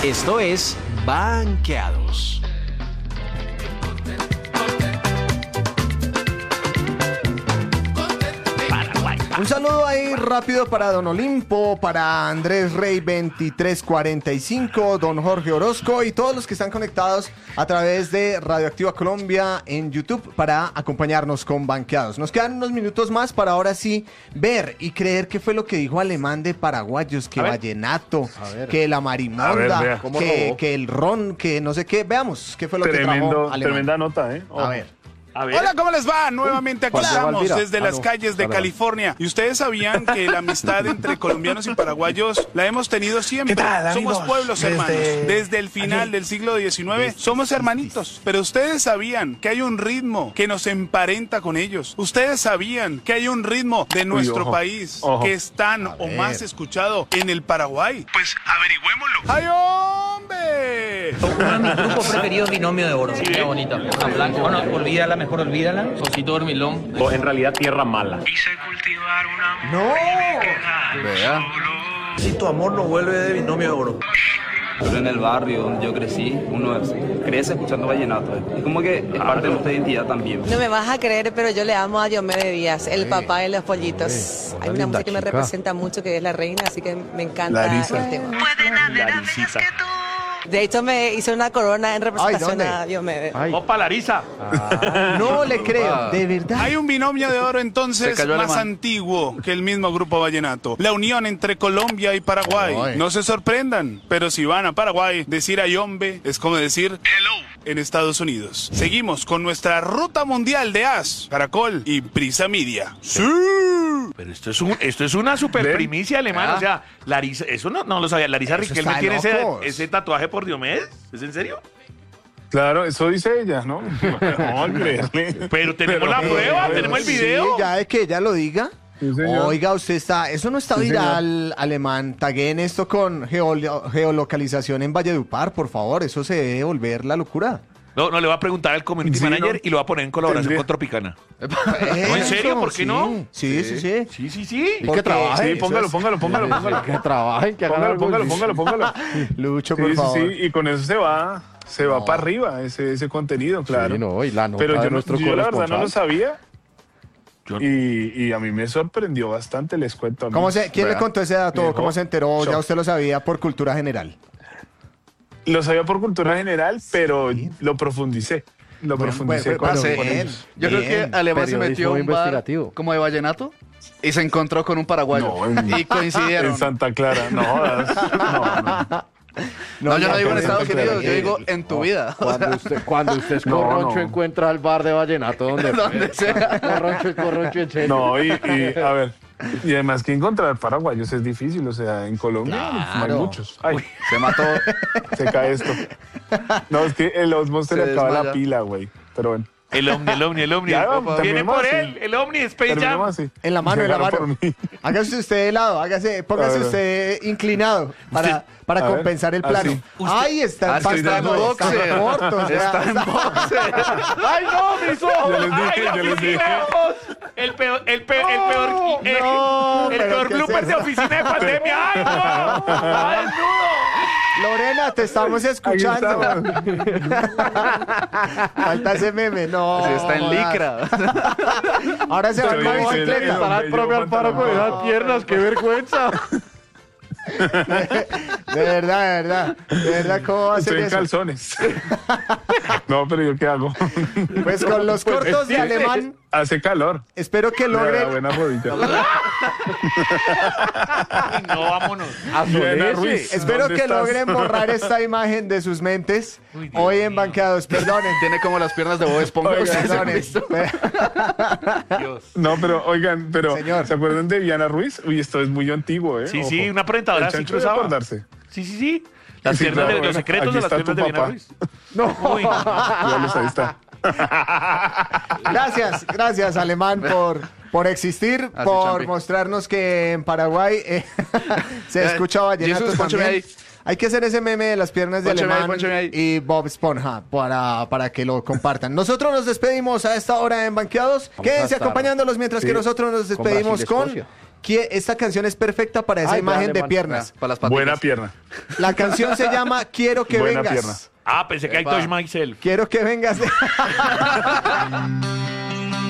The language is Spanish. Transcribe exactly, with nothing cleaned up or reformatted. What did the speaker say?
Esto es Banqueados. Un saludo ahí rápido para Don Olimpo, para Andrés Rey veintitrés cuarenta y cinco, Don Jorge Orozco y todos los que están conectados a través de Radioactiva Colombia en YouTube para acompañarnos con Banqueados. Nos quedan unos minutos más para ahora sí ver y creer qué fue lo que dijo Alemán de Paraguayos, que vallenato, que la marimonda, que, que el ron, que no sé qué. Veamos qué fue lo Tremendo, que trajo Alemán. Tremenda nota, ¿eh? Ojo. A ver. A ver. Hola, ¿cómo les va? Nuevamente aquí Hola. estamos Hola. desde Ah, las no. calles de Hola. California. ¿Y ustedes sabían que la amistad entre colombianos y paraguayos la hemos tenido siempre? ¿Qué tal, Somos amigos? pueblos Desde- hermanos. Desde el final del siglo diecinueve somos hermanitos. Pero ustedes sabían que hay un ritmo que nos emparenta con ellos. Ustedes sabían que hay un ritmo de nuestro ojo, país ojo. que es tan o ver. más escuchado en el Paraguay. Pues averigüémoslo. ¡Ay, hombre! Uno de mis grupos preferidos, Binomio de Oro. Qué bonito. San Blanco. Bueno, olvídala, mejor olvídala. Sosito Dormilón. O en realidad tierra mala. Quise cultivar una No. Vea. Si tu amor no vuelve de Binomio de Oro. Pero en el barrio donde yo crecí, uno crece escuchando vallenato. ¿eh? Y como que es parte de nuestra identidad también. No me vas a creer, pero yo le amo a Diomedes Díaz, el papá de los pollitos. Hay una música que me representa mucho, que es La Reina, así que me encanta Larisa. el tema. Pueden haber amigas que tú. De hecho, me hice una corona en representación ¿dónde? a Diomedes. ¡Opa, Larisa! No le creo, de verdad. Hay un binomio de oro Se entonces cayó más Alemán. antiguo que el mismo grupo vallenato. La unión entre Colombia y Paraguay. Ay. No se sorprendan, pero si van a Paraguay, decir ayombe es como decir hello en Estados Unidos. Seguimos con nuestra ruta mundial de As, Caracol y Prisa Media. ¡Sí! Pero esto es, un, esto es una super ¿Ven? primicia alemana. Ah. O sea, Larisa, eso no, no lo sabía. Larisa Eso Riquelme está tiene ese, locos. ese tatuaje por Diomedes. ¿Es en serio? Claro, eso dice ella, ¿no? No, creerle. Pero tenemos la Eh, prueba, pero tenemos el sí, video. ya de que ella lo diga. Sí, señor. Oiga, usted está, eso no está Sí, viral, Alemán. Taguen esto con geolo- geolocalización en Valledupar, por favor. Eso se debe volver la locura. No, no, le va a preguntar al community Sí, manager no. y lo va a poner en colaboración Tendría. con Tropicana. ¿En ¿en serio? ¿Por qué no? Sí, sí, sí. Sí, sí, sí. Y que trabaje. Sí, póngalo, póngalo, póngalo, póngalo. Que trabajen, que hagan Póngalo, algo. póngalo, póngalo, póngalo. Lucho, Sí, por sí, favor. sí, y con eso se va, se va para arriba ese, ese contenido, claro. Sí, no, y la nota Pero de yo, no, nuestro yo la verdad no corresponsal. lo sabía. Yo- Y, y a mí me sorprendió bastante, les cuento. ¿Cómo amigos. se, ¿Quién le Vea, contó ese dato? viejo, ¿Cómo se enteró? shock. Ya usted lo sabía por cultura general. Lo sabía por cultura general, pero lo profundicé. Lo Bueno, profundicé bueno, con, Ah, bueno, sí. con bien. ellos. Yo creo Bien, que Alemán se metió a un bar como de vallenato y se encontró con un paraguayo. No, en- y coincidieron. En Santa Clara, no jodas. No, no. No, yo no digo en no, Estados no, Unidos, no, yo no, digo no, en tu no. vida. Cuando usted, cuando usted es No, corroncho no. encuentra el bar de vallenato donde, Donde sea. corroncho es corroncho en serio. No, y, y, a ver, y además que encontrar paraguayos es difícil, o sea, en Colombia no hay Claro. muchos. Ay, Se mató. se cae esto. No, es que el Osmos se Se le acaba la desmaya. pila, güey. Pero bueno, El Omni, el Omni, el Omni. Ya, Viene terminemos por así. él, el Omni Space Jam. terminemos así. En la mano, en la Llegaron mano. por mí. Hágase usted de lado, hágase, póngase A ver. usted inclinado para, para a ver, compensar el plano. así. Ahí está Ah, el es que está en pastano, boxer. corto, o sea, Está en boxer. ¡Ay, no, mis ojos! Yo les dije, ¡Ay, yo la les dije. oficina de ojos! El peor, el peor, el peor, eh, no, el pero peor ¿qué es blooper de eso? oficina de pandemia. ¡Ay, no! ¡Ay, no! Lorena, te estamos escuchando. estamos. Falta ese meme, no. Sí, está en jodas. licra. Ahora se va en Pero la dice, bicicleta. el- Estará el yo propio Amparo con pantalón. esas piernas, qué vergüenza. De verdad, de verdad. De verdad, ¿cómo va a Estoy ser en eso? calzones. No, pero ¿yo qué hago? Pues con los cortos de Alemán, Hace calor. espero que Me da logren. buena rodilla. Ay, no, vámonos. Diana Ruiz, Espero ¿dónde que estás? logren borrar esta imagen de sus mentes. Uy, Dios Hoy en mío. Banqueados, perdonen. Tiene como las piernas de Bob Esponja. Oiga, ¿Ustedes han Perdonen. visto? Dios. No, pero oigan, pero Señor. ¿se acuerdan de Diana Ruiz? Uy, esto es muy antiguo, ¿eh? Sí, Ojo. sí, una presentadora El así chancho de cruzaba. acordarse. Sí, sí, sí. Las Sí, piernas claro, de los bueno, secretos aquí de las está piernas tu de Diana papá. Ruiz. No. Uy, no. Ya los ahí está. Gracias, gracias, Alemán, por, por existir, Así, por Champi. mostrarnos que en Paraguay eh, se Eh, escucha vallenato Jesús, pónchame también. ahí. Hay que hacer ese meme de las piernas de Pónchame ahí, Alemán pónchame ahí. y Bob Esponja para, para que lo compartan. Nosotros nos despedimos a esta hora en Banqueados. Vamos a Quédense estar- acompañándolos mientras Sí. que nosotros nos Con despedimos Brasil, con Escocia. Qui- Esta canción es perfecta para esa Ay, imagen dale, de man. piernas. Para las patitas. Buena pierna. La canción se llama Quiero que Buena vengas. pierna. Ah, pensé que I Epa. touch myself. Quiero que vengas.